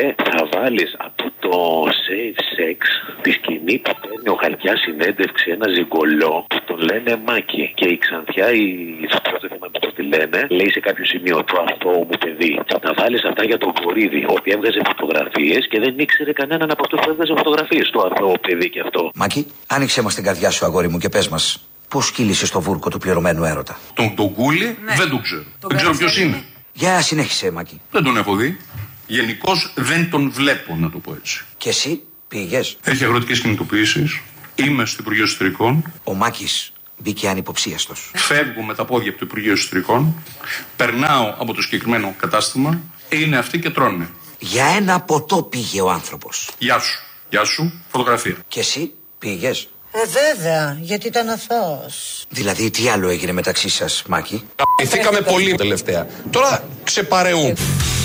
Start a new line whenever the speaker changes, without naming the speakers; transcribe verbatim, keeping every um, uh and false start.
θα βάλεις από το Safe Sex τη σκηνή που παίρνει ο Χαλκιάς συνέντευξη ένα ζυγκολό που τον λένε Μάκη. Και η Ξανθιά, η πρώτη θέμα που τη λένε, λέει σε κάποιο σημείο το αθώο μου παιδί. Θα τα βάλεις αυτά για τον Βορύδη, ο οποίος έβγαζε φωτογραφίες και δεν ήξερε κανέναν από αυτούς που έβγαζε φωτογραφίες. Το αθώο παιδί και αυτό.
Μάκη, άνοιξε μας την καρδιά σου, αγόρι μου, και πες μας. Πώς κύλησε το βούρκο του πληρωμένου έρωτα?
Τον τον Κούλη ναι. δεν τον ξέρω. Τον δεν ξέρω ποιος είναι.
Για συνέχισε, Μάκη.
Δεν τον έχω δει. Γενικώς δεν τον βλέπω, να το πω έτσι.
Και εσύ πήγες?
Έχει αγροτικές κινητοποιήσεις. Είμαι στο Υπουργείο Εσωτερικών.
Ο Μάκης μπήκε ανυποψίαστος.
Φεύγω με τα πόδια από το Υπουργείο Εσωτερικών. Περνάω από το συγκεκριμένο κατάστημα. Είναι αυτοί και τρώνε.
Για ένα ποτό πήγε ο άνθρωπος.
Γεια σου. Γεια σου. Φωτογραφία.
Και εσύ πήγες?
Ε, βέβαια, γιατί ήταν αθώος.
Δηλαδή, τι άλλο έγινε μεταξύ σας, Μάκη?
Ηθήκαμε πολύ τελευταία. Τώρα ξεπαρεούν.